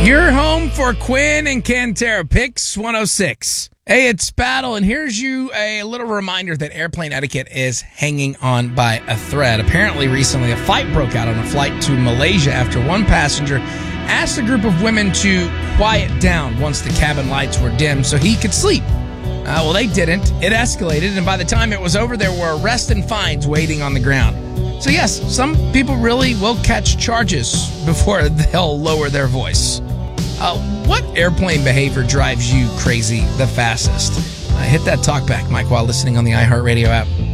You're home for Quinn and Cantera Picks 106. Hey, it's Battle, and here's you a little reminder that airplane etiquette is hanging on by a thread. Apparently, recently, a fight broke out on a flight to Malaysia after one passenger asked a group of women to quiet down once the cabin lights were dimmed so he could sleep. Well, they didn't. It escalated, and by the time it was over, there were arrests and fines waiting on the ground. So yes, some people really will catch charges before they'll lower their voice. What airplane behavior drives you crazy the fastest? Hit that talk back, Mike, while listening on the iHeartRadio app.